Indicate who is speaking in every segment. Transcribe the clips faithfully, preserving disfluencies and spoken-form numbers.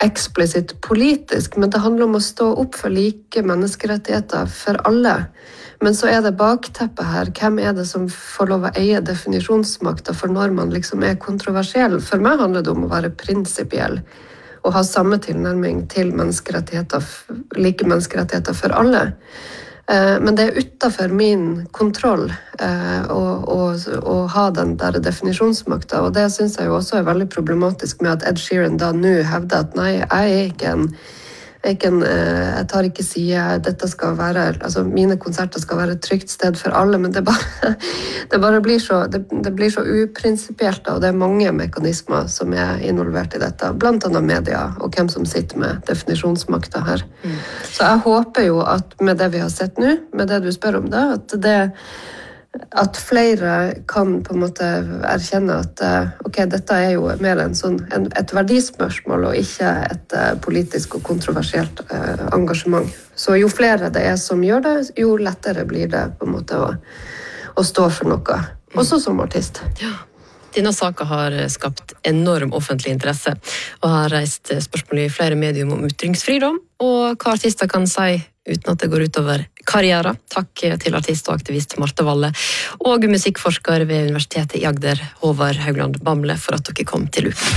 Speaker 1: eksplisitt politisk, men det handler om å stå opp for like menneskerettigheter for alle. Men så er det bakteppet her, hvem er det som får lov å eie definisjonsmakta for når man liksom er kontroversiell? For meg handler det om å være prinsipiell og ha samme tilnærming til menneskerettigheter, like menneskerettigheter for alle. Men det er utenfor min kontroll å, å, å ha den der definisjonsmakta, og det synes jeg jo også er veldig problematisk med at Ed Sheeran da nå hevder at nei, jeg er ikke en, jeg, er ikke en, jeg tar ikke side, dette skal være, altså mine konserter skal være et trygt sted for alle, men det bare, det bare blir så, det, det blir så uprinsipielt, og det er mange mekanismer som er involvert i dette, blant annet media, og hvem som sitter med definisjonsmakta her. Mm. Så jeg håper jo at med det vi har sett nå, med det du spør om det, at det at flere kan på en måte erkjenne at ok, dette er jo mer en sånn, en, et verdispørsmål og ikke et uh, politisk og kontroversielt uh, engasjement. Så jo flere det er som gjør det, jo lettere blir det på en måte å, å stå for noe, også som artist.
Speaker 2: Ja. Denne saken har skapt enorm offentlig interesse og har reist spørsmål i flere medier om ytringsfridom og hva artister kan si uten at det går utover karriere. Takk til artist og aktivist Marte Valle og musikkforsker ved Universitetet i Agder, Håvard Haugland Bamble, for at dere kom til luft.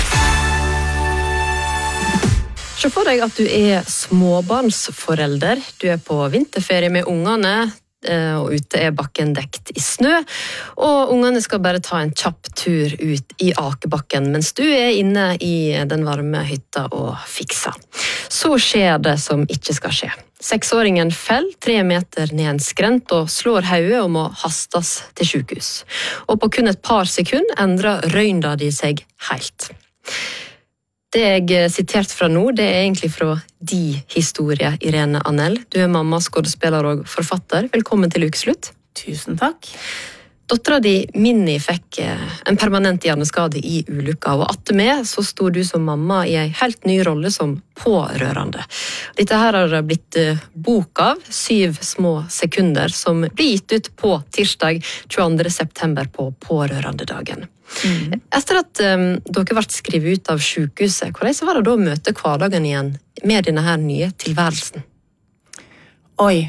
Speaker 2: Se for deg at du er småbarnsforelder. Du er på vinterferie med ungene, og ute er bakken dekt i snø, og ungene skal bare ta en kjapp tur ut i akebakken, mens du er inne i den varme hytta og fikser. Så skjer det som ikke skal skje. Seksåringen fell tre meter ned en skrent og slår hodet og må hastes til sykehus. Og på kun et par sekunder endrer røynda de seg helt. Det jeg sitert fra nå, det er egentlig fra de historie, Irene Anell. Du er mamma, skådespiller og forfatter. Velkommen til ukeslutt.
Speaker 3: Tusen takk.
Speaker 2: Dottera di, Minnie, fikk en permanent hjerneskade i ulykka, og atter med så sto du som mamma i en helt ny rolle som pårørende. Dette her har blitt bok av syv små sekunder, som blir gitt ut på tirsdag tjueandre september på pårørendedagen. Mm. Etter at um, dere ble skrevet ut av sykehuset, hvordan var det da å møte hverdagen igjen med denne her nye tilværelsen?
Speaker 3: Oi,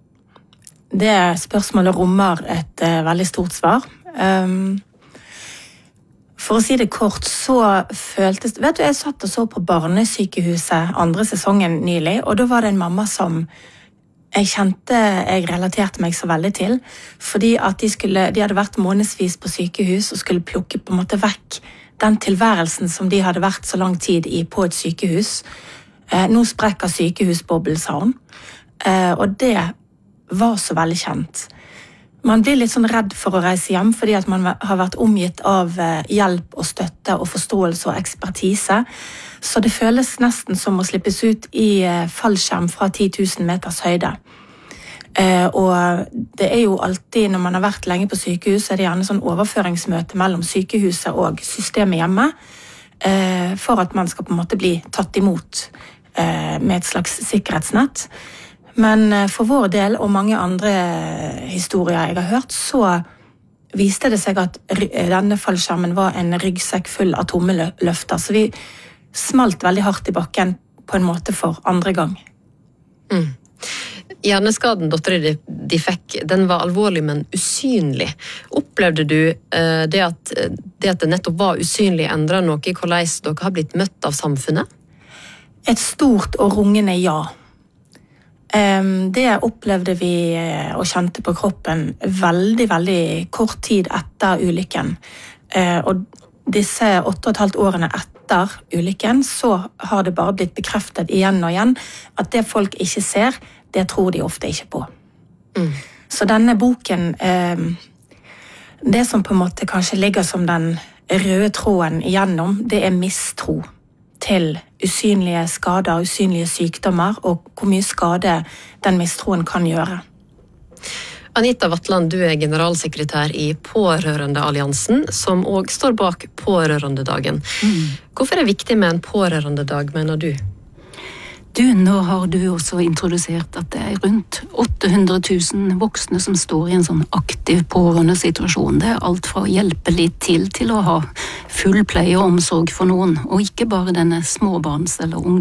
Speaker 3: det spørsmålet rommer et uh, veldig stort svar. Um, for å si det kort, så føltes... Vet du, jeg satt og så på barnesykehuset andre sesongen nylig, og da var det en mamma som jeg kjente, jeg relaterte meg så veldig til, fordi at de, skulle, de hadde vært månedsvis på sykehus og skulle plukke på en måte vekk den tilværelsen som de hadde vært så lang tid i på et sykehus. Eh, nå sprekker sykehusboblen, sa hun. Eh, og det var så veldig kjent. Man blir litt sånn redd for å reise hjem, fordi at man har vært omgitt av hjelp og støtte og forståelse og ekspertise. Så det føles nesten som å slippes ut i fallskjerm fra ti tusen meters høyde. Og det er jo alltid, når man har vært lenge på sykehus, er det gjerne sånn overføringsmøte mellom sykehuset og systemet hjemme, for at man skal på en måte bli tatt imot med et slags sikkerhetsnett. Men for vår del, og mange andre historier jeg har hørt, så viste det seg at denne fallskjermen var en ryggsekk full av tomme løfter. Så vi smalt veldig hardt i bakken på en måte for andre gang.
Speaker 2: Mm. Hjerneskaden dotteren de, de fikk, den var alvorlig, men usynlig. Opplevde du uh, det, at, det at det nettopp var usynlig endret noe i hvordan dere har blitt møtt av samfunnet?
Speaker 3: Et stort og rungende ja. Det opplevde vi og kjente på kroppen veldig, veldig kort tid etter ulykken. Og disse åtte og et halvt årene etter ulykken, så har det bare blitt bekreftet igjen og igjen at det folk ikke ser, det tror de ofte ikke på. Mm. Så denne boken, det som på en måte kanskje ligger som den røde tråden igjennom, det er mistro til usynlige skader, usynlige sykdommer, og hvor mye skade den mistroen kan gjøre.
Speaker 2: Anita Vatland, du er generalsekretær i Pårørendealliansen, som også står bak Pårørendedagen. Mm. Hvorfor er det viktig med en pårørendedag, mener du?
Speaker 4: Du, nå har du også introdusert at det er rundt åtte hundre tusen voksne som står i en sånn aktiv pårørendesituasjon. Det er alt fra å hjelpe litt til til å ha full pleie og omsorg for noen, og ikke bare denne småbarns- eller ungdoms